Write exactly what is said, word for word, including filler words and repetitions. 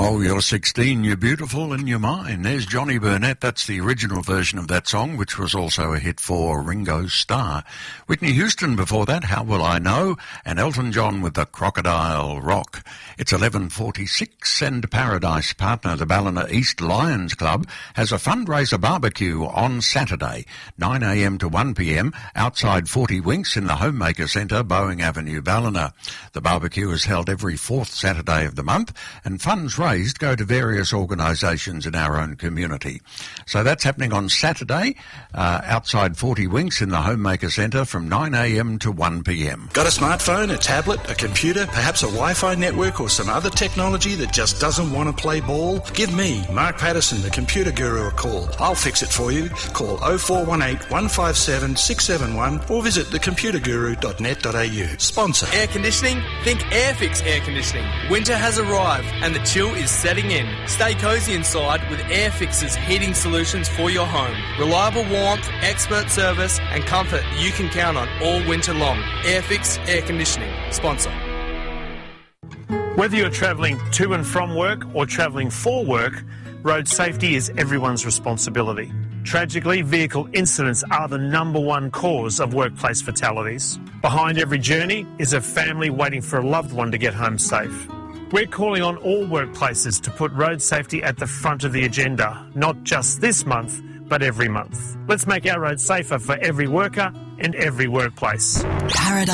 Oh, you're sixteen, you're beautiful and you're mine. There's Johnny Burnett. That's the original version of that song, which was also a hit for Ringo Starr. Whitney Houston before that, How Will I Know? And Elton John with the Crocodile Rock. It's eleven forty-six and Paradise partner, the Ballina East Lions Club, has a fundraiser barbecue on Saturday, nine a m to one p m, outside forty Winks in the Homemaker Centre, Boeing Avenue, Ballina. The barbecue is held every fourth Saturday of the month, and funds raised go to various organisations in our own community. So that's happening on Saturday, uh, outside forty Winks in the Homemaker Centre from nine a m to one p m. Got a smartphone, a tablet, a computer, perhaps a Wi-Fi network or some other technology that just doesn't want to play ball? Give me, Mark Patterson, the Computer Guru, a call. I'll fix it for you. Call oh four one eight, one five seven, six seven one or visit the computer guru dot net dot a u. Sponsor. Air conditioning? Think Airfix Air Conditioning. Winter has arrived and the chill is setting in. Stay cosy inside with Airfix's heating solutions for your home. Reliable warmth, expert service and comfort you can count on all winter long. Airfix Air Conditioning. Sponsor. Whether you're travelling to and from work or travelling for work, road safety is everyone's responsibility. Tragically, vehicle incidents are the number one cause of workplace fatalities. Behind every journey is a family waiting for a loved one to get home safe. We're calling on all workplaces to put road safety at the front of the agenda, not just this month, but every month. Let's make our roads safer for every worker and every workplace. Paradise.